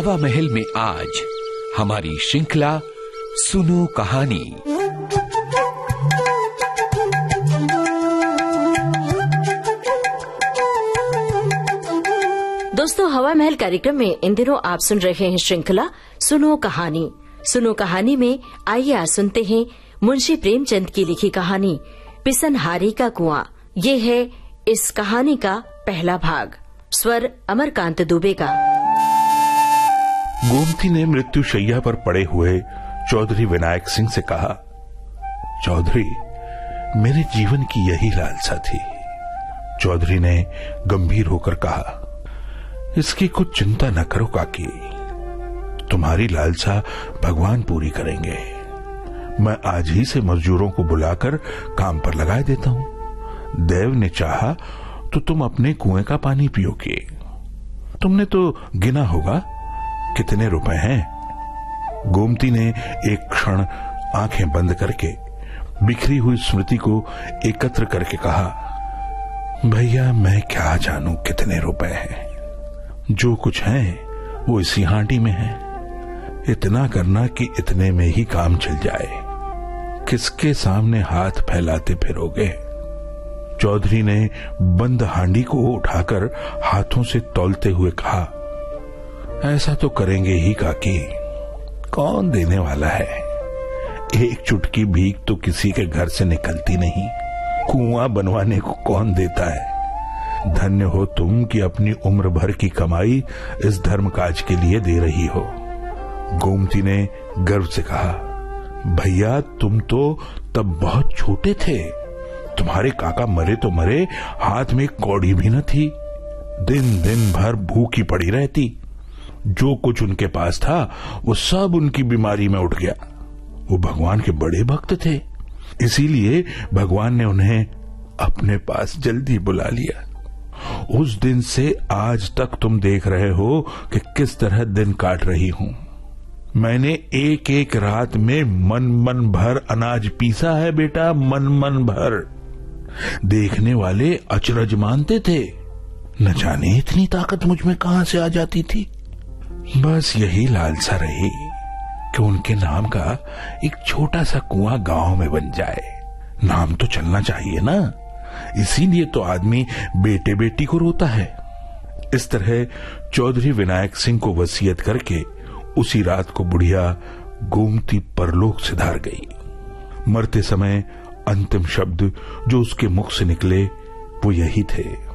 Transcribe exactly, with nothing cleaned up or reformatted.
हवा महल में आज हमारी श्रृंखला सुनो कहानी। दोस्तों, हवा महल कार्यक्रम में इन दिनों आप सुन रहे हैं श्रृंखला सुनो कहानी। सुनो कहानी में आइए आज सुनते हैं मुंशी प्रेमचंद की लिखी कहानी पिसनहारी का कुआं। ये है इस कहानी का पहला भाग। स्वर अमरकांत दुबे का। गोमती ने मृत्युशैया पर पड़े हुए चौधरी विनायक सिंह से कहा, चौधरी, मेरे जीवन की यही लालसा थी। चौधरी ने गंभीर होकर कहा, इसकी कुछ चिंता न करो काकी, तुम्हारी लालसा भगवान पूरी करेंगे। मैं आज ही से मजदूरों को बुलाकर काम पर लगा देता हूं। देव ने चाहा तो तुम अपने कुएं का पानी पियोगे। तुमने तो गिना होगा कितने रुपए हैं। गोमती ने एक क्षण आंखें बंद करके बिखरी हुई स्मृति को एकत्र करके कहा, भैया मैं क्या जानूं कितने रुपए हैं। जो कुछ है वो इसी हांडी में है। इतना करना कि इतने में ही काम चल जाए। किसके सामने हाथ फैलाते फिरोगे। चौधरी ने बंद हांडी को उठाकर हाथों से तौलते हुए कहा, ऐसा तो करेंगे ही काकी, कौन देने वाला है। एक चुटकी भीख तो किसी के घर से निकलती नहीं। कुआं बनवाने को कौन देता है। धन्य हो तुम कि अपनी उम्र भर की कमाई इस धर्म काज के लिए दे रही हो। गोमती ने गर्व से कहा, भैया तुम तो तब बहुत छोटे थे। तुम्हारे काका मरे तो मरे, हाथ में कौड़ी भी न थी। दिन दिन भर भूखी पड़ी रहती। जो कुछ उनके पास था वो सब उनकी बीमारी में उठ गया। वो भगवान के बड़े भक्त थे, इसीलिए भगवान ने उन्हें अपने पास जल्दी बुला लिया। उस दिन से आज तक तुम देख रहे हो कि किस तरह दिन काट रही हूं। मैंने एक एक रात में मन मन भर अनाज पीसा है बेटा, मन मन भर। देखने वाले अचरज मानते थे, न जाने इतनी ताकत मुझ में कहां से आ जाती थी। बस यही लालसा रही कि उनके नाम का एक छोटा सा कुआं गांव में बन जाए। नाम तो चलना चाहिए ना, इसीलिए तो आदमी बेटे बेटी को रोता है। इस तरह चौधरी विनायक सिंह को वसीयत करके उसी रात को बुढ़िया गोमती परलोक से धार गई। मरते समय अंतिम शब्द जो उसके मुख से निकले वो यही थे,